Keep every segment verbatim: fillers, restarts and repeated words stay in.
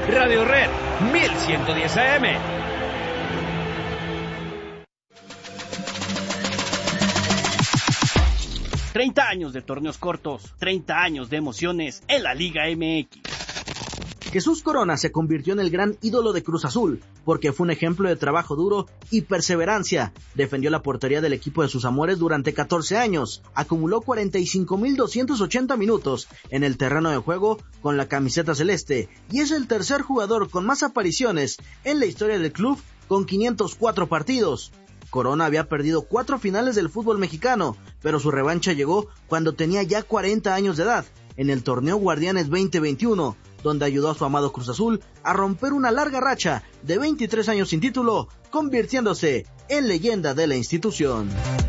Radio Red mil ciento diez A M. treinta años de torneos cortos, treinta años de emociones en la Liga M X. Jesús Corona se convirtió en el gran ídolo de Cruz Azul, porque fue un ejemplo de trabajo duro y perseverancia. Defendió la portería del equipo de sus amores durante catorce años, acumuló cuarenta y cinco mil doscientos ochenta minutos en el terreno de juego con la camiseta celeste, y es el tercer jugador con más apariciones en la historia del club, con quinientos cuatro partidos. Corona había perdido cuatro finales del fútbol mexicano, pero su revancha llegó cuando tenía ya cuarenta años de edad, en el torneo Guardianes veinte veintiuno, donde ayudó a su amado Cruz Azul a romper una larga racha de veintitrés años sin título, convirtiéndose en leyenda de la institución.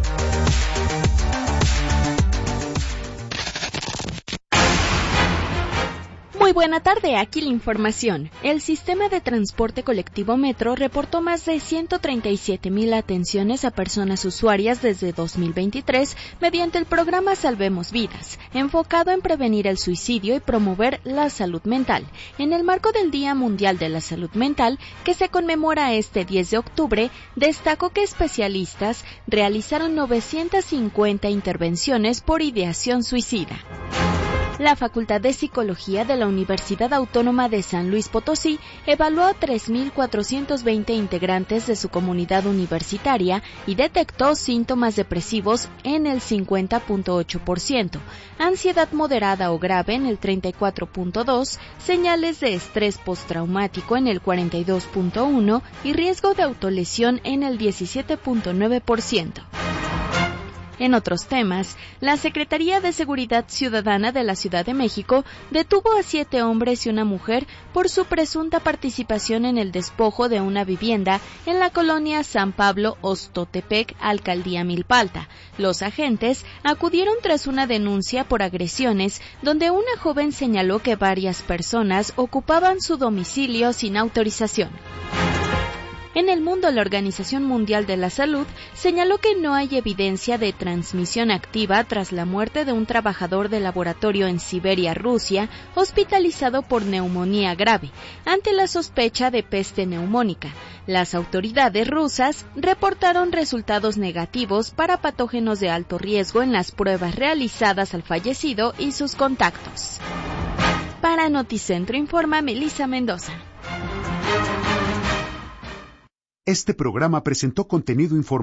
Muy buena tarde, aquí la información. El sistema de transporte colectivo Metro reportó más de ciento treinta y siete mil atenciones a personas usuarias desde dos mil veintitrés mediante el programa Salvemos Vidas, enfocado en prevenir el suicidio y promover la salud mental. En el marco del Día Mundial de la Salud Mental, que se conmemora este diez de octubre, destacó que especialistas realizaron novecientas cincuenta intervenciones por ideación suicida. La Facultad de Psicología de la Universidad Autónoma de San Luis Potosí evaluó a tres mil cuatrocientos veinte integrantes de su comunidad universitaria y detectó síntomas depresivos en el cincuenta punto ocho por ciento, ansiedad moderada o grave en el treinta y cuatro punto dos por ciento, señales de estrés postraumático en el cuarenta y dos punto uno por ciento y riesgo de autolesión en el diecisiete punto nueve por ciento. En otros temas, la Secretaría de Seguridad Ciudadana de la Ciudad de México detuvo a siete hombres y una mujer por su presunta participación en el despojo de una vivienda en la colonia San Pablo Ostotepec, Alcaldía Milpalta. Los agentes acudieron tras una denuncia por agresiones donde una joven señaló que varias personas ocupaban su domicilio sin autorización. En el mundo, la Organización Mundial de la Salud señaló que no hay evidencia de transmisión activa tras la muerte de un trabajador de laboratorio en Siberia, Rusia, hospitalizado por neumonía grave, ante la sospecha de peste neumónica. Las autoridades rusas reportaron resultados negativos para patógenos de alto riesgo en las pruebas realizadas al fallecido y sus contactos. Para Noticentro informa Melissa Mendoza. Este programa presentó contenido informativo